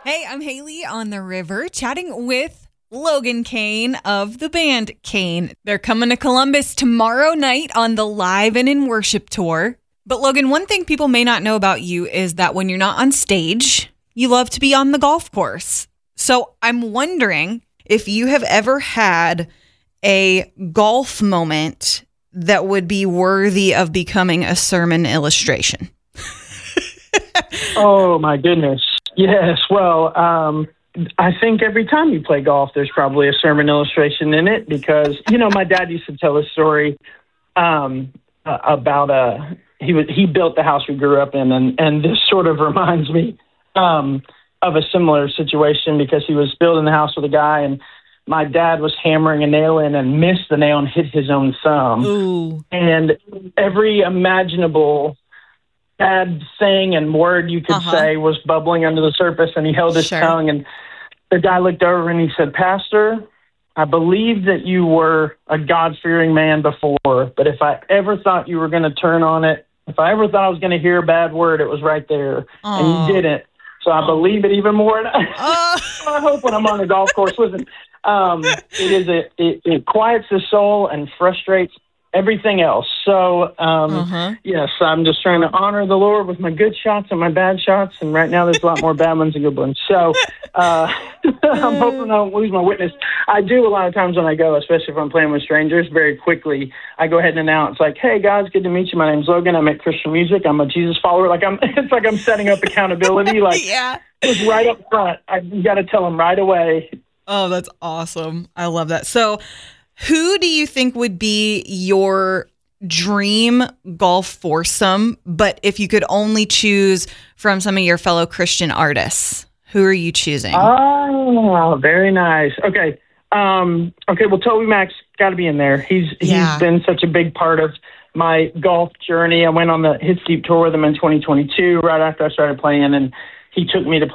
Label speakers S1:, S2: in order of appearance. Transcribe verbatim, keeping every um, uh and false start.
S1: Hey, I'm Haley on the river chatting with Logan Kane of the band Kane. They're coming to Columbus tomorrow night on the Live and in Worship tour. But Logan, one thing people may not know about you is that when you're not on stage, you love to be on the golf course. So I'm wondering if you have ever had a golf moment that would be worthy of becoming a sermon illustration.
S2: Oh, my goodness. Yes. Well, um, I think every time you play golf, there's probably a sermon illustration in it because, you know, my dad used to tell a story um, uh, about uh, he was, he built the house we grew up in. And, and this sort of reminds me um, of a similar situation because he was building the house with a guy and my dad was hammering a nail in and missed the nail and hit his own thumb.
S1: Ooh.
S2: And every imaginable bad thing and word you could uh-huh. say was bubbling under the surface, and he held his sure. tongue, and the guy looked over and he said, Pastor, I believe that you were a God-fearing man before, but if I ever thought you were going to turn on it, if I ever thought I was going to hear a bad word, it was right there, Aww. and you didn't. So I believe it even more. And I, uh. I hope when I'm on the golf course, listen, um, it is a, it, it quiets the soul and frustrates everything else. So, um, uh-huh. yes, I'm just trying to honor the Lord with my good shots and my bad shots. And right now there's a lot more bad ones than good ones. So uh, I'm hoping I don't lose my witness. I do a lot of times when I go, especially if I'm playing with strangers, very quickly, I go ahead and announce like, hey guys, good to meet you. My name's Logan. I make Christian music. I'm a Jesus follower. Like I'm, it's like I'm setting up accountability. Like
S1: yeah.
S2: it's right up front. I you got to tell them right away.
S1: Oh, that's awesome. I love that. So who do you think would be your dream golf foursome? But if you could only choose from some of your fellow Christian artists, who are you choosing?
S2: Oh, very nice. Okay. Um, okay. Well, Toby Mac's got to be in there. He's, yeah. he's been such a big part of my golf journey. I went on the Hit Steep tour with him in twenty twenty-two, right after I started playing, and he took me to